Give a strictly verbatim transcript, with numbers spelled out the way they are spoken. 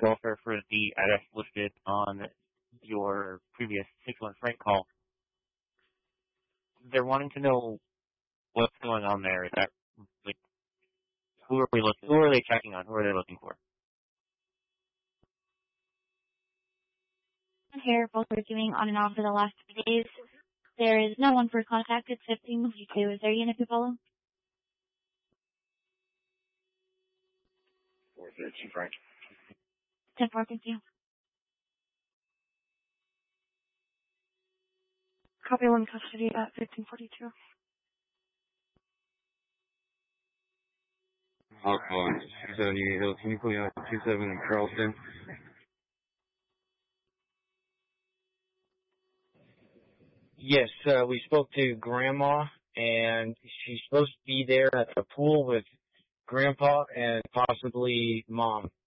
golfer for the address listed on your previous six one Frank call. They're wanting to know what's going on there. Is that, like, who are we looking? Who are they checking on? Who are they looking for? Here, both reviewing on and off for the last three days. There is no one for contact except you two. Is there a unit to follow? four thirteen, Frank. ten four, thank you. Copy one custody at fifteen forty-two. Hawk one, two seventy-eight Hill. Can you put me on two seven in Charleston? Yes, uh, we spoke to Grandma, and she's supposed to be there at the pool with Grandpa and possibly Mom.